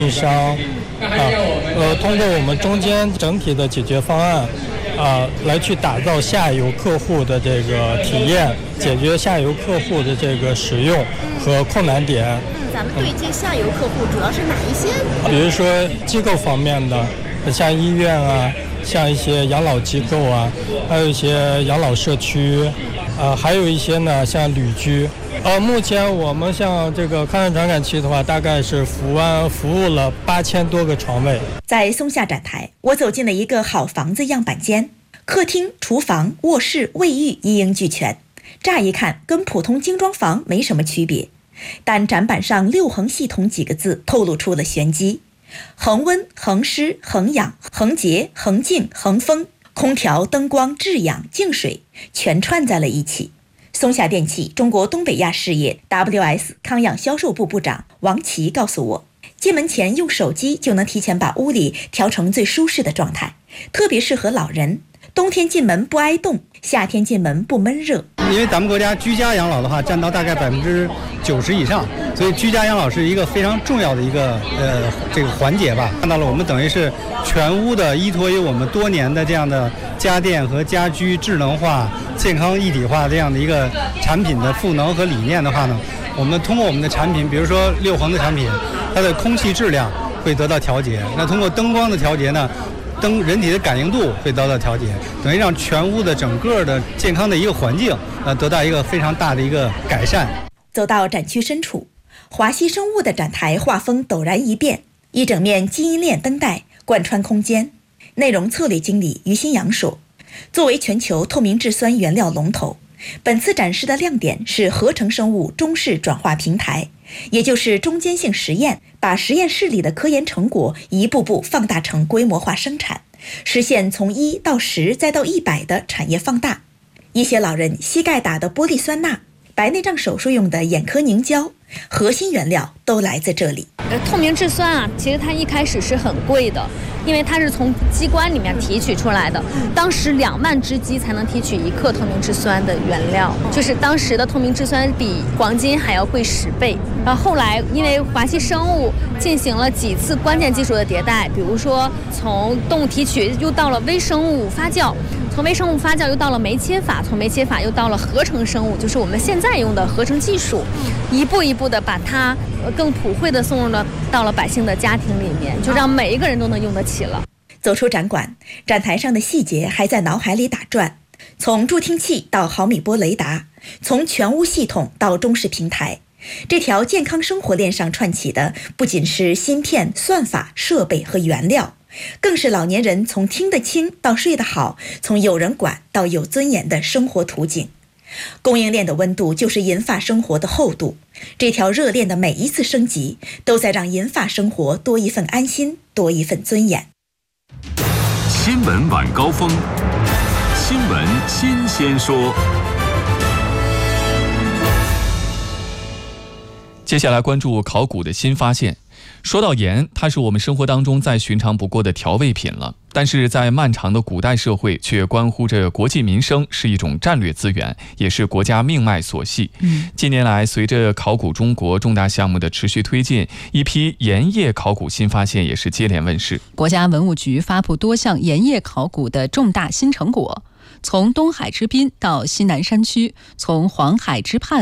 商通过我们中间整体的解决方案来去打造下游客户的这个体验，解决下游客户的这个使用和困难点。 咱们对接下游客户主要是哪一些？ 比如说机构方面的，像医院啊，像一些养老机构啊，还有一些养老社区，还有一些呢像旅居。目前我们像这个抗震传感器的话，大概是服务了8000多个床位。 在松下展台，我走进了一个好房子样板间，客厅、厨房、卧室、卫浴一应俱全，乍一看跟普通精装房没什么区别，但展板上6恒系统几个字透露出了玄机：恒温、恒湿、恒氧、恒洁、恒静、恒风，空调、灯光、制氧、净水全串在了一起。松下电器中国东北亚事业 WS 康养销售部部长王琦告诉我，进门前用手机就能提前把屋里调成最舒适的状态，特别适合老人。冬天进门不挨冻，夏天进门不闷热。 因为咱们国家居家养老的话占到大概90%以上，所以居家养老是一个非常重要的一个这个环节吧。看到了，我们等于是全屋的依托于我们多年的这样的家电和家居智能化、健康一体化这样的一个产品的赋能和理念的话呢，我们通过我们的产品，比如说6恒的产品，它的空气质量会得到调节。那通过灯光的调节呢，人体的感应度会得到调节，等于让全屋的整个的健康的一个环境得到一个非常大的一个改善。 走到展区深处，华西生物的展台画风陡然一变，一整面基因链灯带贯穿空间。内容策略经理于新阳说，作为全球透明质酸原料龙头，本次展示的亮点是合成生物中式转化平台，也就是中间性实验，把实验室里的科研成果一步步放大成规模化生产，实现从1到10再到100的产业放大。一些老人膝盖打的玻璃酸钠，白内障手术用的眼科凝胶，核心原料都来自这里。 透明质酸啊，其实它一开始是很贵的，因为它是从鸡冠里面提取出来的，当时2万只鸡才能提取1克透明质酸的原料，就是当时的透明质酸比黄金还要贵10倍。然后后来因为华西生物进行了几次关键技术的迭代，比如说从动物提取又到了微生物发酵，从微生物发酵又到了酶切法，从酶切法又到了合成生物，就是我们现在用的合成技术，一步一步的把它更普惠的送入到了百姓的家庭里面，就让每一个人都能用得起了。 走出展馆，展台上的细节还在脑海里打转，从助听器到毫米波雷达，从全屋系统到中式平台，这条健康生活链上串起的不仅是芯片、算法、设备和原料，更是老年人从听得清到睡得好，从有人管到有尊严的生活图景。供应链的温度就是银发生活的厚度，这条热链的每一次升级，都在让银发生活多一份安心，多一份尊严。 新闻晚高峰，新闻新鲜说。 接下来关注考古的新发现。说到盐，它是我们生活当中再寻常不过的调味品了，但是在漫长的古代社会却关乎着国计民生，是一种战略资源，也是国家命脉所系。近年来，随着考古中国重大项目的持续推进，一批盐业考古新发现也是接连问世。 国家文物局发布多项盐业考古的重大新成果，从东海之滨到西南山区，从黄海之畔